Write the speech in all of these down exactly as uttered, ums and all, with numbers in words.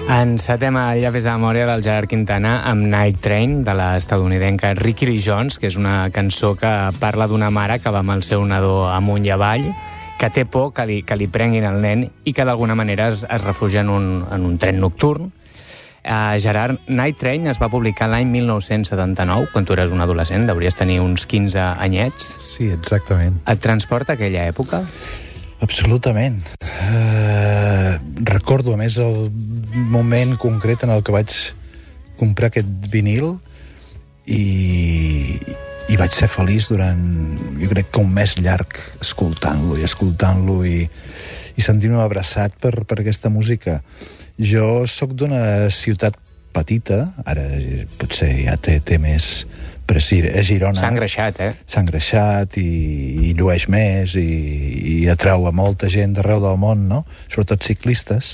Encetem el llapis de memòria del Gerard Quintana amb Night Train, de l'estadounidenca Rickie Lee Jones, que és una cançó que parla d'una mare que va amb el seu nadó amunt i avall, que té por que li, que li prenguin el nen i que d'alguna manera es, es refugia en un, en un tren nocturn. Uh, Gerard, Night Train es va publicar l'any mil nou-cents setanta-nou, quan tu eres un adolescent, devries tenir uns quinze anyets. Sí, exactament. Et transporta a aquella època? Absolutament. Uh, recordo, a més, el moment concret en el que vaig comprar aquest vinil i, i vaig ser feliç durant, jo crec que un mes llarg, escoltant-lo i escoltant-lo i, i sentint-me abraçat per, per aquesta música. Jo sóc d'una ciutat petita, ara potser ja té, té més... però sí, a Girona... S'ha engreixat, eh? S'ha engreixat i, i llueix més i, i atrau a molta gent d'arreu del món, no? Sobretot ciclistes.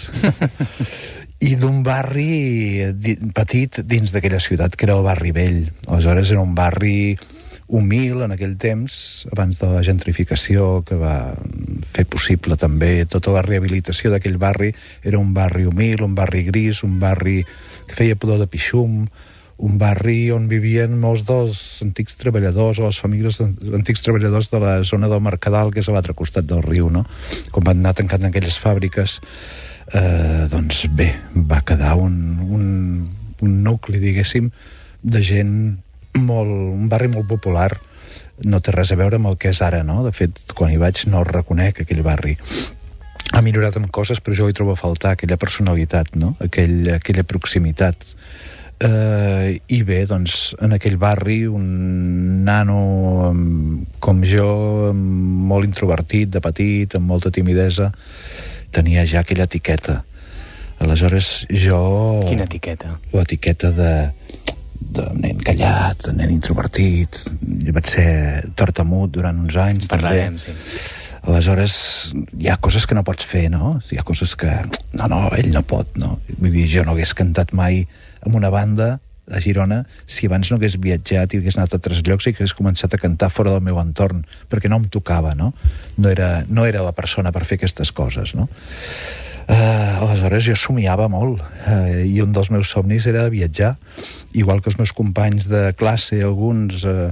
I d'un barri di, petit dins d'aquella ciutat, que era el barri vell. Aleshores era un barri humil en aquell temps, abans de la gentrificació que va fer possible també tota la rehabilitació d'aquell barri. Era un barri humil, un barri gris, un barri que feia pudor de pixum, un barri on vivien molts dels antics treballadors o les famílies d'antics treballadors de la zona del Mercadal, que és a l'altre costat del riu, no? Com van anar tancant aquelles fàbriques, eh, doncs bé, va quedar un, un, un nucli, diguéssim, de gent molt... un barri molt popular. No té res a veure amb el que és ara, no? De fet, quan hi vaig no reconec aquell barri. Ha millorat amb coses, però jo hi trobo a faltar aquella personalitat, no? Aquell, aquella proximitat. Uh, i bé, doncs en aquell barri un nano um, com jo, um, molt introvertit de petit, amb molta timidesa, tenia ja aquella etiqueta. Aleshores jo... Quina etiqueta? L'etiqueta de, de nen callat, de nen introvertit. Jo vaig ser tartamut durant uns anys. Parlarem, també. sí. Aleshores, hi ha coses que no pots fer, no? Hi ha coses que... No, no, ell no pot, no? Vull dir, jo no hagués cantat mai amb una banda a Girona si abans no hagués viatjat i hagués anat a altres llocs i hagués començat a cantar fora del meu entorn, perquè no em tocava, no? No era, no era la persona per fer aquestes coses, no? Uh, aleshores jo somiava molt uh, i un dels meus somnis era viatjar, igual que els meus companys de classe, alguns... Uh,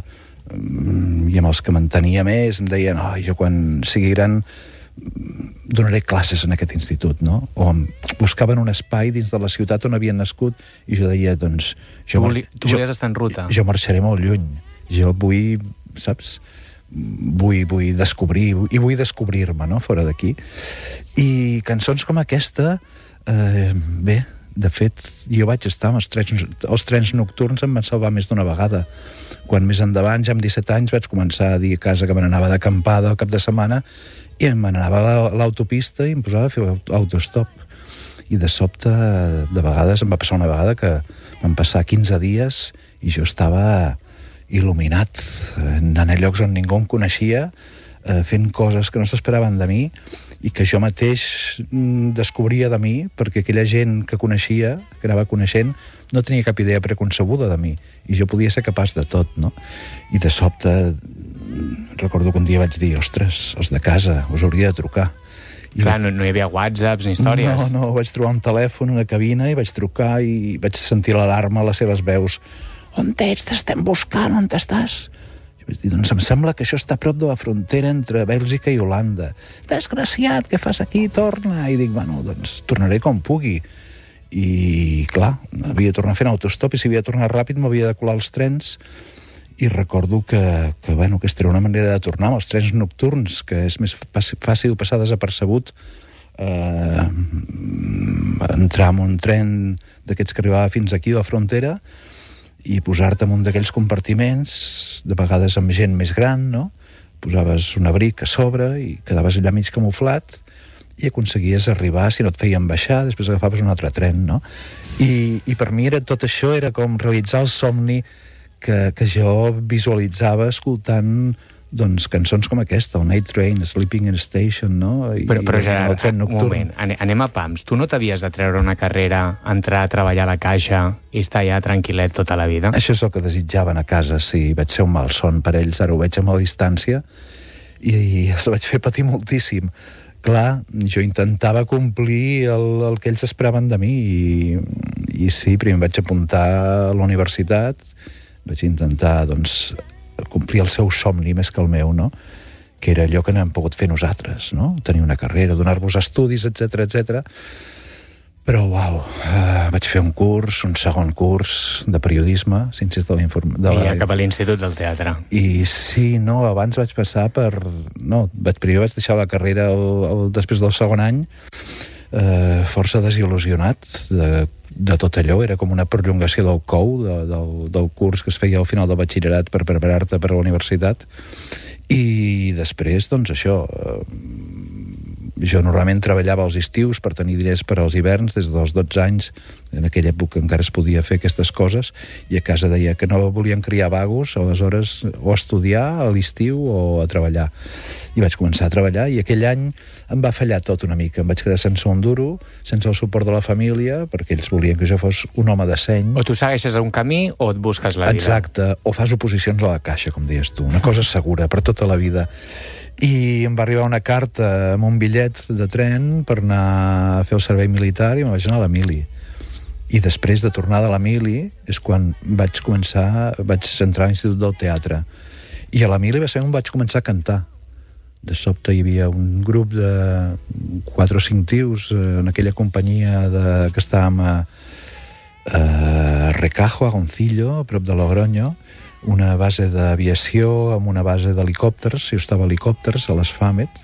i amb els que m'entenia més em deien, oh, jo quan sigui gran donaré classes en aquest institut, no? O buscaven un espai dins de la ciutat on havien nascut i jo deia, doncs... Jo tu, voli, tu volies jo, estar en ruta. Jo marxaré molt lluny. Jo vull, saps? Vull, vull descobrir, i vull descobrir-me, no?, fora d'aquí. I cançons com aquesta, eh, bé, de fet, jo vaig estar amb els trens, els trens nocturns, em van salvar més d'una vegada. Quan més endavant, ja amb disset anys, vaig començar a dir a casa que me n'anava d'acampada al cap de setmana i me n'anava a l'autopista i em posava a fer autostop. I de sobte, de vegades, em va passar una vegada que van passar quinze dies i jo estava il·luminat, anant a llocs on ningú em coneixia, fent coses que no s'esperaven de mi i que jo mateix descobria de mi, perquè aquella gent que coneixia, que anava coneixent, no tenia cap idea preconcebuda de mi, i jo podia ser capaç de tot, no? I de sobte recordo que un dia vaig dir, ostres, els de casa, us hauria de trucar. I Clar, vaig... no, no hi havia whatsapps ni històries. No, no, vaig trobar un telèfon, una cabina, i vaig trucar i vaig sentir l'alarma a les seves veus. On ets? T'estem buscant, on estàs? I vaig dir, doncs em sembla que això està a prop de la frontera entre Bèlgica i Holanda. Desgraciat, què fas aquí? Torna. I dic, bueno, doncs tornaré com pugui. I, clar, havia de tornar fent autostop i si havia de tornar ràpid m'havia de colar els trens i recordo que, que, bueno, que aquesta era una manera de tornar amb els trens nocturns, que és més fàcil passar desapercebut, eh, entrar en un tren d'aquests que arribava fins aquí a la frontera i posar-te en un d'aquells compartiments, de vegades amb gent més gran, no? Posaves un abric a sobre i quedaves allà mig camuflat i aconseguies arribar, si no et feien baixar, després agafaves un altre tren, no? I, i per mi era, tot això era com realitzar el somni que, que jo visualitzava escoltant doncs, cançons com aquesta, el Night Train, Sleeping in a Station, no? I, però, però Gerard, el tren nocturn. Un moment, anem a pams. Tu no t'havies de treure una carrera, entrar a treballar a la caixa i estar ja tranquil·let tota la vida? Això és el que desitjaven a casa, sí. Vaig ser un malson per ells, ara ho veig amb la distància, i, i els vaig fer patir moltíssim. clar, jo intentava complir el, el que ells esperaven de mi i, i sí, primer vaig apuntar a la universitat, vaig intentar, doncs, complir el seu somni més que el meu, no? Que era allò que no hem pogut fer nosaltres, no? Tenir una carrera, donar-vos estudis, etcètera, etcètera. Però, uau, uh, vaig fer un curs, un segon curs de periodisme, ciències de la informació... I ja cap a l'Institut del Teatre. I sí, no, abans vaig passar per... No, vaig, primer vaig deixar la carrera el, el, després del segon any, eh, força desil·lusionat de, de tot allò. Era com una prolongació del C O U, de, del, del curs que es feia al final del batxillerat per preparar-te per a la universitat. I després, doncs, això... Eh, jo normalment treballava als estius per tenir diners per als hiverns des dels dotze anys, en aquella època encara es podia fer aquestes coses, i a casa deia que no volien criar vagos, aleshores o estudiar a l'estiu o a treballar. I vaig començar a treballar i aquell any em va fallar tot una mica, em vaig quedar sense un duro, sense el suport de la família, perquè ells volien que jo fos un home de seny. O tu segueixes un camí o et busques la vida. Exacte, o fas oposicions a la caixa, com deies tu, una cosa segura per tota la vida. I em va arribar una carta amb un bitllet de tren per anar a fer el servei militar i me'n vaig anar a la mili. I després de tornar de la mili és quan vaig començar, vaig entrar a l'Institut del Teatre. I a la mili va ser on vaig començar a cantar. De sobte hi havia un grup de quatre o cinc tios en aquella companyia de, que estàvem a, a Recajo, a Goncillo, a prop de Logroño, una base d'aviació amb una base d'helicòpters, jo estava a helicòpters a les FAMET,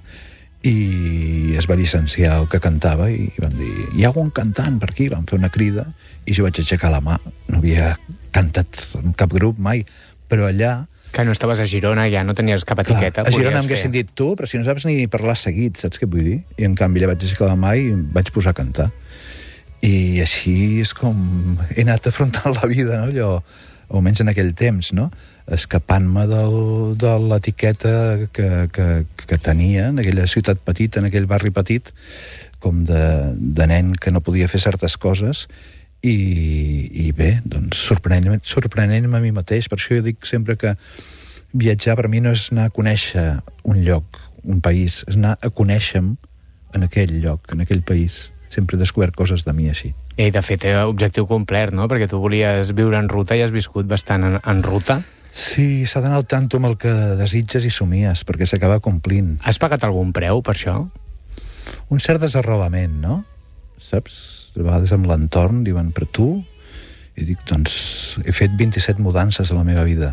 i es va llicenciar el que cantava i van dir, hi ha algun cantant per aquí? Van fer una crida i jo vaig aixecar la mà. No havia cantat en cap grup mai, però allà... Que no estaves a Girona, ja no tenies cap etiqueta. Clar, a Girona m'haguessin dit tu, però si no saps ni parlar seguit, saps què vull dir? I en canvi allà vaig aixecar la mà i vaig posar a cantar. I així és com he anat afrontant la vida, no? Allò, almenys en aquell temps, no? Escapant-me del, de l'etiqueta que, que, que tenia en aquella ciutat petita, en aquell barri petit, com de, de nen que no podia fer certes coses, i, i bé, doncs sorprenent-me sorprenent a mi mateix. Per això jo dic sempre que viatjar per mi no és anar a conèixer un lloc, un país, és anar a conèixer-me en aquell lloc, en aquell país. Sempre he descobert coses de mi així. I de fet, objectiu complet, no? Perquè tu volies viure en ruta i has viscut bastant en, en ruta. Sí, s'ha d'anar al tanto amb el que desitges i somies, perquè s'acaba complint. Has pagat algun preu per això? Un cert desarrelament, no? Saps? De vegades amb l'entorn diuen, però tu? I dic, doncs, he fet vint-i-set mudances a la meva vida.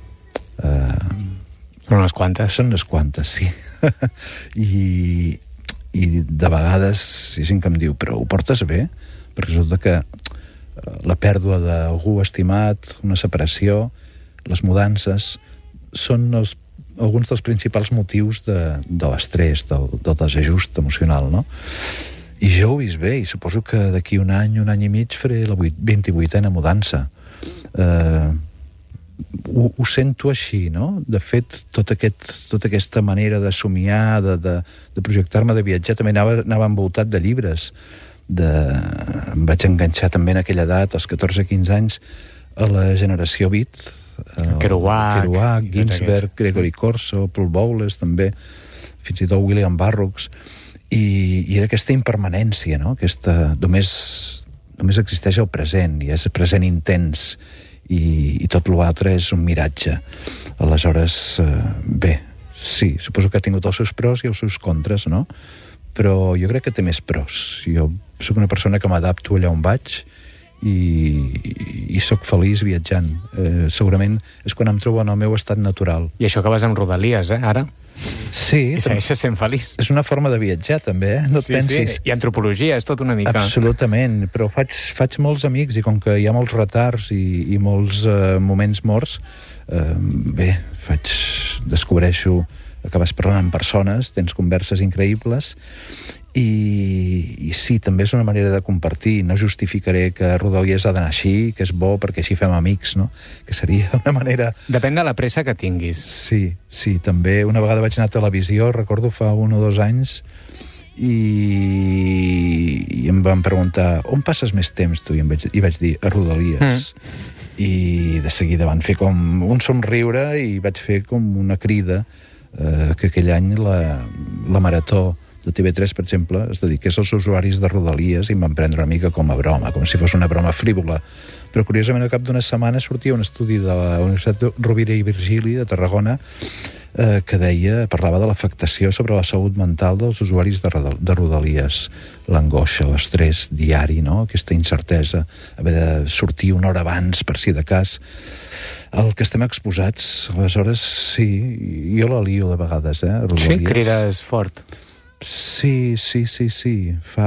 Uh, Són unes quantes. Són unes quantes, sí. I... i de vegades hi ha gent que em diu, però ho portes bé? Perquè resulta que la pèrdua d'algú estimat, una separació, les mudances, són els, alguns dels principals motius de, de l'estrès, del, del desajust emocional, no? I jo ho he vist bé, i suposo que d'aquí un any, un any i mig faré la vint-i-vuitena mudança. Eh... Ho, ho sento així, no? De fet, tot aquest, tota aquesta manera de somiar, de, de, de projectar-me, de viatjar, també anava, anava envoltat de llibres. De... Em vaig enganxar també en aquella edat, als catorze quinze anys, a la generació Beat. Kerouac, Kerouac, Ginsberg, Gregory Corso, Paul Bowles, també, fins i tot William Burroughs. I, i era aquesta impermanència, no? Aquesta... Només, només existeix el present, i és el present intens, i, i tot l'altre és un miratge. Aleshores, eh, bé, sí, suposo que ha tingut els seus pros i els seus contres, no? Però jo crec que té més pros. Jo soc una persona que m'adapto allà on vaig i, i soc feliç viatjant. Eh, segurament és quan em trobo en el meu estat natural. I això que vas amb Rodalies, eh, ara? Sí. I segueixes sent feliç. És una forma de viatjar, també, eh? No et sí, pensis. Sí. I antropologia, és tot una mica. Absolutament, però faig, faig molts amics i com que hi ha molts retards i, i molts uh, moments morts, uh, bé, faig, descobreixo, acabes parlant amb persones, tens converses increïbles i, i sí, també és una manera de compartir. No justificaré que Rodalies ha d'anar així, que és bo perquè així fem amics, no? Que seria una manera... Depèn de la pressa que tinguis. Sí, sí, també. Una vegada vaig anar a televisió, recordo fa un o dos anys, i, i em van preguntar on passes més temps tu? I, em vaig, i vaig dir a Rodalies. Mm. I de seguida van fer com un somriure i vaig fer com una crida eh, que aquell any la, la marató de T V tres, per exemple, es dediqués als usuaris de Rodalies i em van prendre una mica com a broma, com si fos una broma frívola. Però, curiosament, al cap d'una setmana sortia un estudi de la Universitat Rovira i Virgili de Tarragona eh, que deia, parlava de l'afectació sobre la salut mental dels usuaris de, de Rodalies, l'angoixa, l'estrès diari, no? Aquesta incertesa, haver de sortir una hora abans per si de cas, el que estem exposats. Aleshores, sí, jo la lio de vegades, eh, Rodalies. Sí, crides fort. Sí, sí, sí, sí. Fa...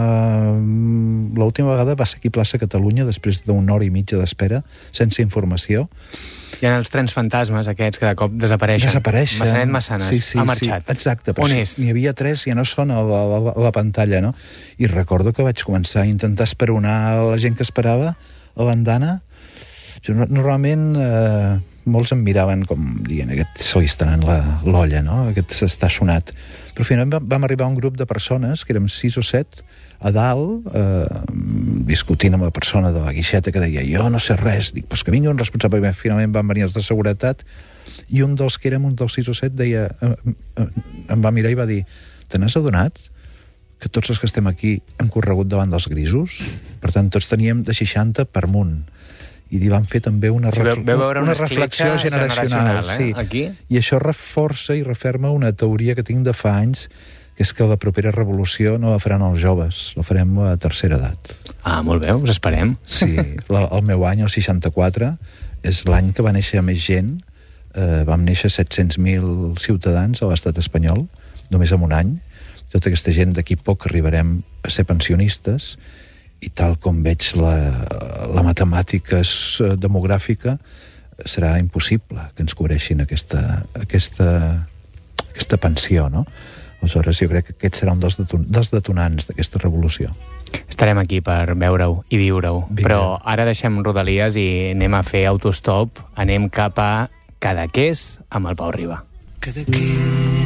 L'última vegada va ser aquí a Plaça Catalunya, després d'una hora i mitja d'espera, sense informació. Hi ha els trens fantasmes, aquests, que de cop desapareixen. Desapareixen. Massanet Massanes. Sí, sí, ha marxat. Sí, exacte. On és? N'hi havia tres, ja no són a la, a, la, a la pantalla, no? I recordo que vaig començar a intentar esperonar la gent que esperava a l'andana. Jo, normalment... Eh, molts em miraven com dient, aquest se li està anant l'olla, no? Aquest s'està sonat. Però finalment vam arribar a un grup de persones, que érem sis o set, a dalt, eh, discutint amb la persona de la guixeta que deia, jo no sé res, dic, pues que vingui un responsable. Finalment van venir els de seguretat i un dels que érem, un dels sis o set, deia, eh, eh, em va mirar i va dir, te n'has adonat que tots els que estem aquí hem corregut davant dels grisos? Per tant, tots teníem de seixanta per munt. I li van fer també una, sí, veu, veu una, una reflexió generacional, generacional eh? Sí. Aquí? I això reforça i referma una teoria que tinc de fa anys, que és que la propera revolució no la faran els joves, la farem a tercera edat. Ah, molt bé, us esperem. Sí, la, el meu any, el seixanta-quatre, és l'any que va néixer més gent. Eh, vam néixer set-cents mil ciutadans a l'estat espanyol, només en un any. Tota aquesta gent d'aquí poc arribarem a ser pensionistes, i tal com veig la, la matemàtica demogràfica, serà impossible que ens cobreixin aquesta, aquesta, aquesta pensió, no? Aleshores, jo crec que aquest serà un dels, deton dels detonants d'aquesta revolució. Estarem aquí per veure-ho i viure-ho. Però ara deixem Rodalies i anem a fer autostop, anem cap a Cadaqués amb el Pau Riba. Cadaqués.